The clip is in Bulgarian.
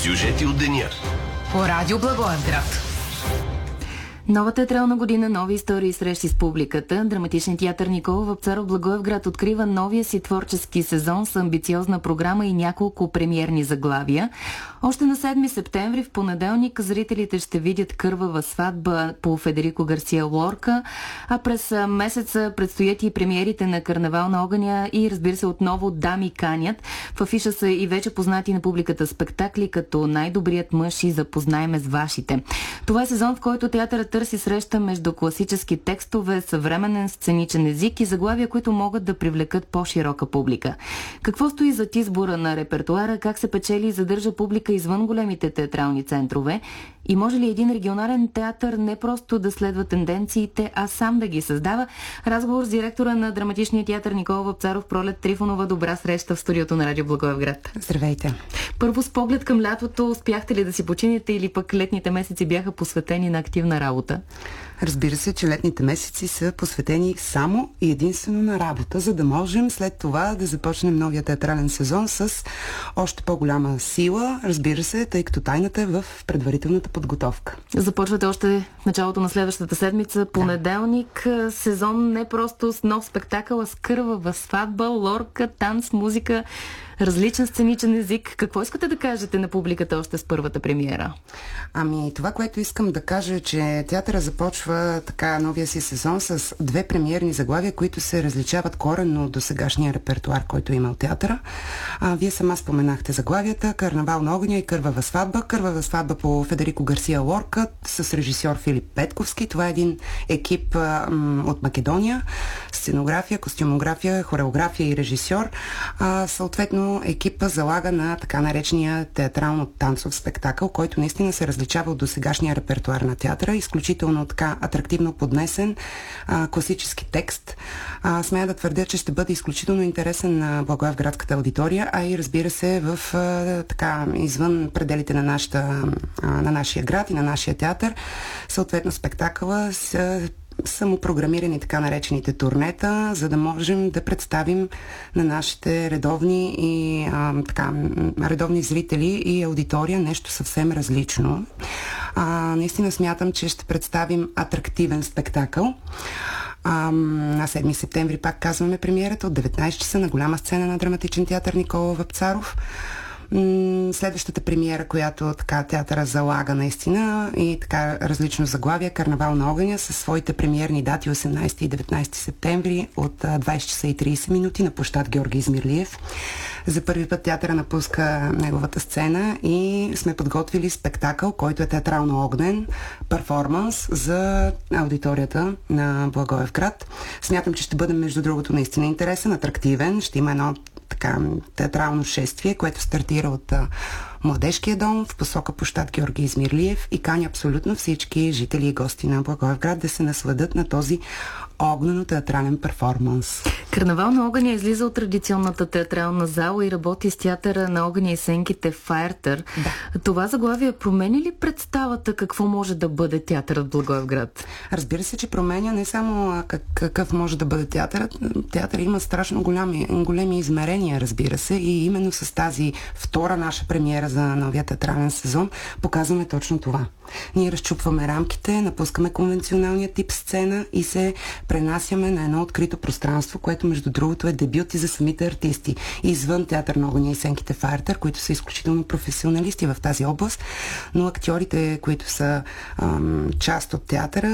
Сюжети от деня. По радио Благоевград. Нова театрална година, нови истории и срещи с публиката. Драматичният театър Никола Вапцаров Благоевград открива новия си творчески сезон с амбициозна програма и няколко премиерни заглавия. Още на 7 септември, в понеделник, зрителите ще видят Кървава сватба по Федерико Гарсия Лорка, а през месеца предстоят и премиерите на Карнавал на огъня и, разбира се, отново Дами канят. В афиша са и вече познати на публиката спектакли като Най-добрият мъж и Запознай с вашите. Това е сезон, в който театърът търси среща между класически текстове, съвременен сценичен език и заглавия, които могат да привлекат по-широка публика. Какво стои зад избора на репертуара, как се печели и задържа публика извън големите театрални центрове и може ли един регионален театър не просто да следва тенденциите, а сам да ги създава? Разговор с директора на Драматичния театър Никола Вапцаров, Пролет Трифонова. Добра среща в студиото на радио Благоевград. Здравейте! Първо, с поглед към лятото, успяхте ли да си починете или пък летните месеци бяха посветени на активна работа? Разбира се, че летните месеци са посветени само и единствено на работа, за да можем след това да започнем новия театрален сезон с още по-голяма сила, разбира се, тъй като тайната е в предварителната подготовка. Започвате още в началото на следващата седмица, понеделник, сезон не просто с нов спектакъл, а с Кървава сватба, лорка, танц, музика, различен сценичен език. Какво искате да кажете на публиката още с първата премиера? Ами, това, което искам да кажа е, че театъра започва така новия си сезон с две премиерни заглавия, които се различават коренно от досегашния репертуар, който има от театъра. Вие сама споменахте заглавията: Карнавал на огъня и Кървава сватба. Кървава сватба по Федерико Гарсия Лорка с режисьор Филип Петковски. Това е един екип от Македония. Сценография, костюмография, хореография и режисьор. Съответно, екипа залага на така наречения театрално-танцов спектакъл, който наистина се различава от досегашния репертуар на театъра. Изключително така атрактивно поднесен, класически текст. Смея да твърдя, че ще бъде изключително интересен на благоевградската аудитория, а и разбира се в така извън пределите на нашия град и на нашия театър. Съответно спектакъла са му програмирани така наречените турнета, за да можем да представим на нашите редовни зрители и аудитория нещо съвсем различно. Наистина смятам, че ще представим атрактивен спектакъл. На 7 септември, пак казваме, премиерата от 19 часа на голяма сцена на Драматичен театър Никола Вапцаров. Следващата премиера, която така театъра залага наистина и така различно заглавие, Карнавал на огъня, със своите премиерни дати 18 и 19 септември от 20 часа и 30 минути на площад Георги Измирлиев. За първи път театъра напуска неговата сцена и сме подготвили спектакъл, който е театрално огнен перформанс за аудиторията на Благоевград. Смятам, че ще бъде, между другото, наистина интересен, атрактивен. Ще има едно така театрално шествие, което стартира от Младежкия дом в посока площад Георги Измирлиев и кани абсолютно всички жители и гости на Благоевград да се насладят на този огнено-театрален перформанс. Карнавал на огъня излиза от традиционната театрална зала и работи с театъра на огъня и сенките Фаертър. Да. Това заглавие променя ли представата какво може да бъде театърът в Благоевград? Разбира се, че променя не само какъв може да бъде театърът. Театър има страшно големи измерения, разбира се, и именно с тази втора наша премиера за новия театрален сезон показваме точно това. Ние разчупваме рамките, напускаме конвенционалния тип сцена и се пренасяме на едно открито пространство, което между другото е дебют и за самите артисти. Извън театър на огъня и сенките Фаертър, които са изключително професионалисти в тази област, но актьорите, които са част от театъра,